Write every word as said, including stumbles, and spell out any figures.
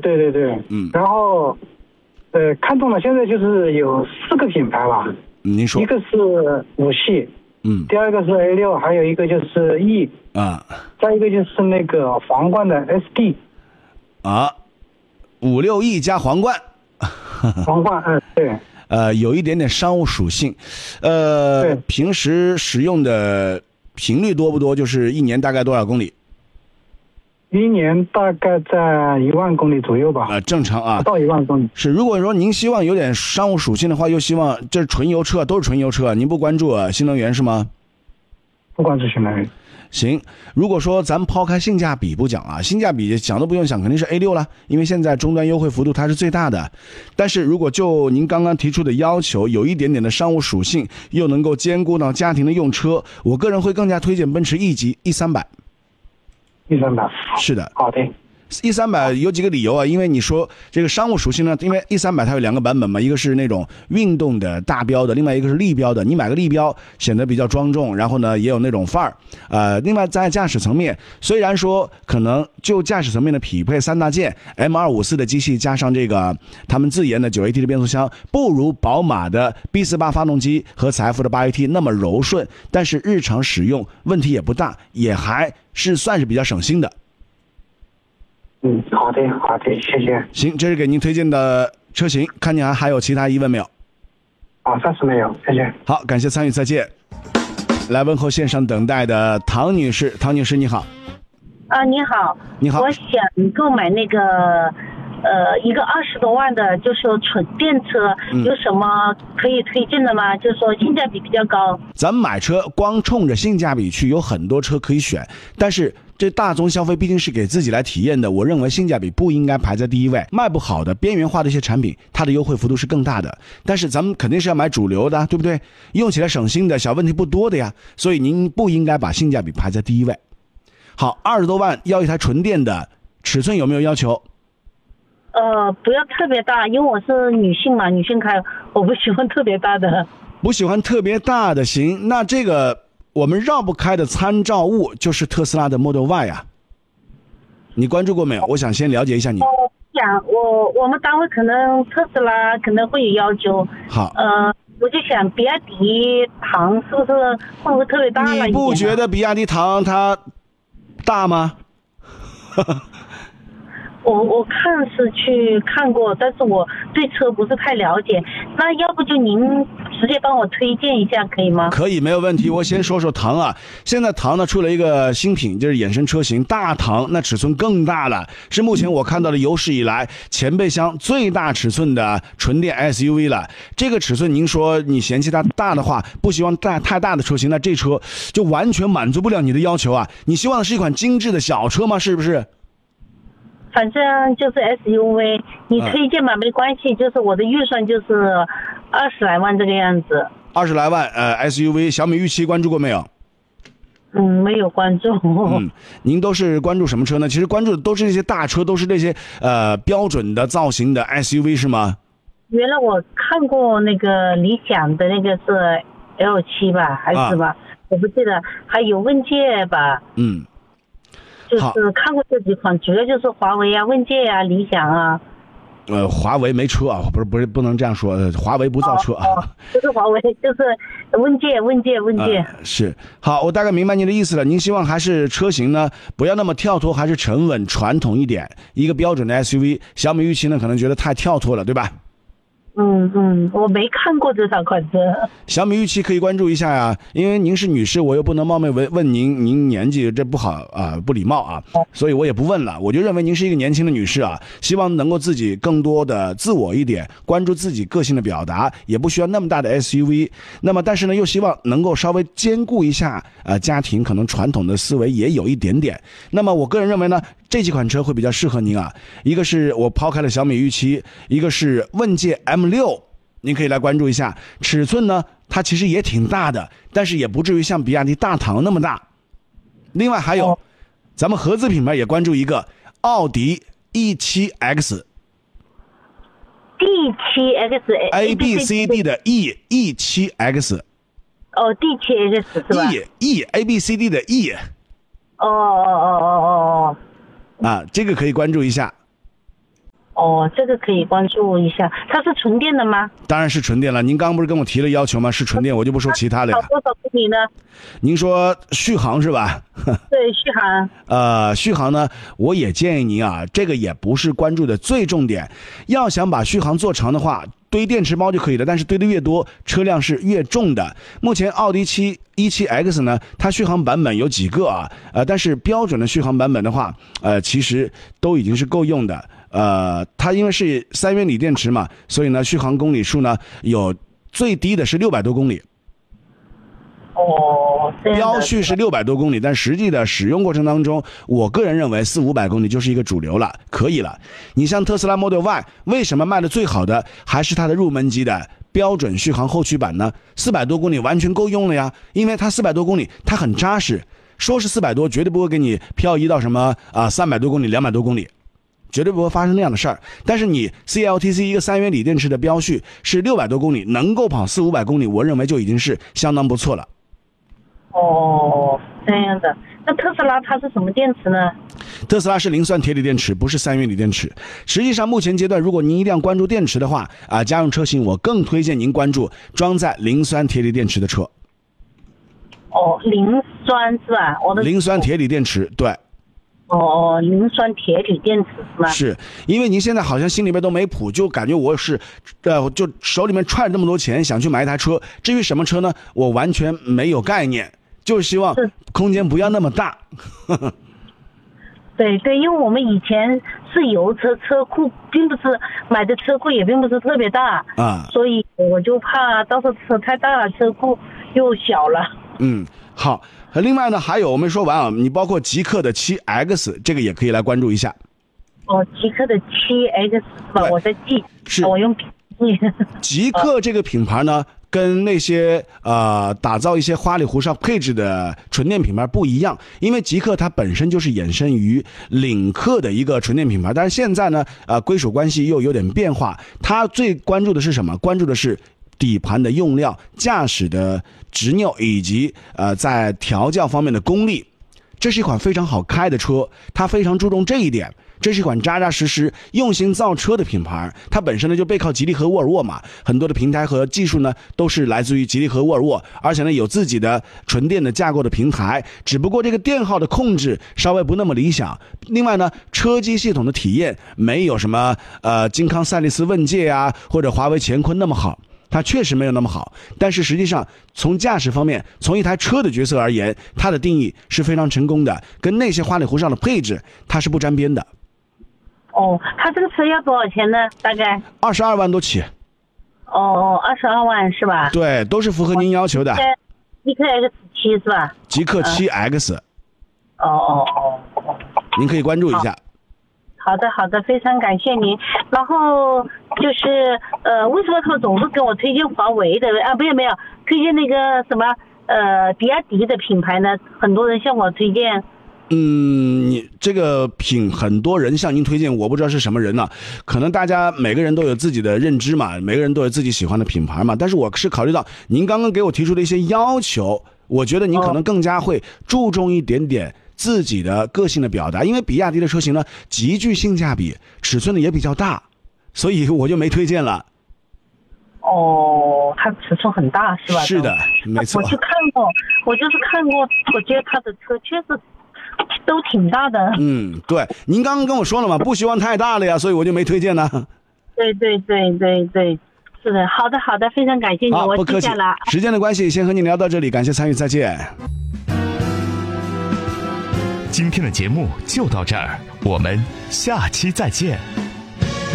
对对对， 嗯， 然后呃看中了，现在就是有四个品牌吧， 您说， 一个是五系， 嗯， 第二个是 A 六，还有一个就是 E 啊， 再一个就是那个皇冠的 S D 啊，五六 E 加皇冠， 皇冠，嗯、呃，对。 呃，有一点点商务属性，呃，平时使用的频率多不多？就是一年大概多少公里？ 一年大概在一万公里左右吧。 呃，正常啊， 不到一万公里。 是，如果说您希望有点商务属性的话，又希望这是纯油车，都是纯油车，您不关注、啊、新能源是吗？ 不关注新能源。 行，如果说咱们抛开性价比不讲啊，性价比讲都不用想，肯定是 A 六了，因为现在终端优惠幅度它是最大的。但是如果就您刚刚提出的要求，有一点点的商务属性，又能够兼顾到家庭的用车，我个人会更加推荐奔驰 E 级 E 三百。 E 三百。 是的。 好的。 E 三百有几个理由啊，因为你说这个商务属性呢，因为 E 三百它有两个版本嘛，一个是那种运动的大标的，另外一个是立标的。你买个立标显得比较庄重，然后呢也有那种范儿。呃，另外在驾驶层面，虽然说可能就驾驶层面的匹配三大件 M 二五四 的机器加上这个他们自研的 九 A T 的变速箱，不如宝马的 B 四八 发动机和财富的 八 A T 那么柔顺，但是日常使用问题也不大，也还是算是比较省心的。 嗯，好的，好的，谢谢。 行，这是给您推荐的车型，看你还还有其他疑问没有？ 啊，暂时没有，谢谢。 好，感谢参与，再见。来问候线上等待的唐女士，唐女士你好。 啊，你好。 你好。 我想购买那个，呃，一个二十多万的，就是纯电车，嗯、有什么可以推荐的吗？就是说性价比比较高。 咱们买车光冲着性价比去，有很多车可以选，但是这大宗消费毕竟是给自己来体验的，我认为性价比不应该排在第一位。卖不好的边缘化的一些产品，它的优惠幅度是更大的，但是咱们肯定是要买主流的，对不对？用起来省心的，小问题不多的呀，所以您不应该把性价比排在第一位。好，二十多万要一台纯电的，尺寸有没有要求？ 呃，不要特别大，因为我是女性嘛，女性开，我不喜欢特别大的。 不喜欢特别大的，行，那这个我们绕不开的参照物就是特斯拉的 Model Y 啊，你关注过没有？我想先了解一下你。 我想，我我们单位可能特斯拉可能会有要求。 好。 呃，我就想比亚迪唐是不是会不会特别大了？ 你不觉得比亚迪唐它大吗？ 我我看是去看过，但是我对车不是太了解。那要不就您直接帮我推荐一下，可以吗？ 可以，没有问题。我先说说唐啊，现在唐呢出了一个新品，就是衍生车型大唐，那尺寸更大了，是目前我看到的有史以来前备箱最大尺寸的纯电 S U V 了。这个尺寸，您说你嫌弃它大的话，不希望大太大的车型，那这车就完全满足不了你的要求啊！你希望的是一款精致的小车吗？是不是？ 反正就是 S U V， 你推荐嘛、嗯、没关系，就是我的预算就是二十来万这个样子。 二十来万，呃 ，S U V 小米预期关注过没有？ 嗯，没有关注。 嗯，您都是关注什么车呢？其实关注的都是这些大车，都是这些呃标准的造型的 S U V 是吗？ 原来我看过那个理想的那个是 L 七 吧，还是吧、啊？我不记得，还有问界吧。 嗯。 就是看过这几款，主要就是华为啊、问界啊、理想啊。 呃，华为没车啊，不是不是不能这样说，华为不造车啊。 哦哦、不是华为，就是问界、问界、问界、 呃。是，好，我大概明白您的意思了。您希望还是车型呢，不要那么跳脱，还是沉稳传统一点，一个标准的 S U V。小米预期呢，可能觉得太跳脱了，对吧？ 嗯嗯，我没看过这款款车。 小米预期可以关注一下呀，因为您是女士，我又不能冒昧问问您，您年纪这不好啊，不礼貌啊，所以我也不问了。我就认为您是一个年轻的女士啊，希望能够自己更多的自我一点，关注自己个性的表达，也不需要那么大的 S U V。那么，但是呢，又希望能够稍微兼顾一下呃家庭可能传统的思维也有一点点。那么，我个人认为呢，这几款车会比较适合您啊。一个是我抛开了小米预期，一个是问界 M 六，您可以来关注一下。尺寸呢，它其实也挺大的，但是也不至于像比亚迪大唐那么大。另外还有，咱们合资品牌也关注一个奥迪 E 七 X。D 七 X A B C D 的 E E 七 X。 哦 ，D 七 X 是吧 ？E E A B C D 的 E。 哦哦哦哦哦哦。 啊，这个可以关注一下。 哦，这个可以关注一下。它是纯电的吗？ 当然是纯电了。您刚刚不是跟我提了要求吗？是纯电，我就不说其他的呀。 跑多少公里呢？ 您说续航是吧？ 对，续航。 呃，续航呢，我也建议您啊，这个也不是关注的最重点。要想把续航做长的话，堆电池包就可以了，但是堆的越多，车辆是越重的。目前奥迪七一七 X 呢，它续航版本有几个啊？呃，但是标准的续航版本的话，呃，其实都已经是够用的。呃，它因为是三元锂电池嘛，所以呢，续航公里数呢有最低的是六百多公里。 哦， 标续是六百多公里，但实际的使用过程当中，我个人认为四五百公里就是一个主流了，可以了。你像特斯拉 Model Y， 为什么卖的最好的还是它的入门级的标准续航后驱版呢？四百多公里完全够用了呀，因为它四百多公里它很扎实，说是四百多，绝对不会给你漂移到什么啊三百多公里、两百多公里。绝对不会发生那样的事儿，但是你 C L T C 一个三元锂电池的标续是六百多公里，能够跑四五百公里，我认为就已经是相当不错了。 哦，这样的。那特斯拉它是什么电池呢？ 特斯拉是磷酸铁锂电池，不是三元锂电池。实际上，目前阶段，如果您一定要关注电池的话，啊，家用车型我更推荐您关注装载磷酸铁锂电池的车。 哦，磷酸是吧？我的磷酸铁锂电池，对。 哦，磷酸铁锂电池是吗？ 是，因为您现在好像心里边都没谱，就感觉我是，呃，就手里面揣着这么多钱想去买一台车。至于什么车呢，我完全没有概念，就希望空间不要那么大。 对对，因为我们以前是油车，车库并不是买的车库也并不是特别大啊， 所以我就怕到时候车太大了，车库又小了。 嗯，好。另外呢，还有我没说完啊，你包括极氪的 七 X 这个也可以来关注一下。 哦，极氪的 七 X 是吧？我在记， 是我用笔记。 极氪这个品牌呢，跟那些呃打造一些花里胡哨配置的纯电品牌不一样，因为极氪它本身就是衍生于领克的一个纯电品牌，但是现在呢，呃归属关系又有点变化。它最关注的是什么？关注的是底盘的用料、驾驶的执拗以及呃在调教方面的功力。这是一款非常好开的车，它非常注重这一点。这是一款扎扎实实用心造车的品牌，它本身呢就背靠吉利和沃尔沃嘛，很多的平台和技术呢都是来自于吉利和沃尔沃，而且呢有自己的纯电的架构的平台，只不过这个电耗的控制稍微不那么理想。另外呢，车机系统的体验没有什么呃金康赛力斯问界啊或者华为乾坤那么好。它确实没有那么好，但是实际上从驾驶方面，从一台车的角色而言，它的定义是非常成功的，跟那些花里胡哨的配置它是不沾边的。 哦，它这个车要多少钱呢？大概二十二万多起。 哦，二十二万是吧？ 对，都是符合您要求的。 极氪 X 七是吧？ 极氪 七 X。 哦哦哦。 您可以关注一下。 好的好的，非常感谢您。然后就是呃，为什么他总是给我推荐华为的啊？没有没有，推荐那个什么呃比亚迪的品牌呢？很多人向我推荐。 嗯，你这个品很多人向您推荐，我不知道是什么人呢、啊？可能大家每个人都有自己的认知嘛，每个人都有自己喜欢的品牌嘛。但是我是考虑到您刚刚给我提出的一些要求，我觉得您可能更加会注重一点点自己的个性的表达，因为比亚迪的车型呢极具性价比，尺寸呢也比较大，所以我就没推荐了。 哦，它尺寸很大是吧？ 是的，没错。 我去看过，我就是看过，我觉得它的车确实都挺大的。 嗯，对，您刚刚跟我说了嘛，不希望太大了呀，所以我就没推荐呢。 对对对对对，是的，好的好的，非常感谢你，我不客气记下了。 时间的关系，先和您聊到这里，感谢参与，再见。 今天的节目就到这儿，我们下期再见。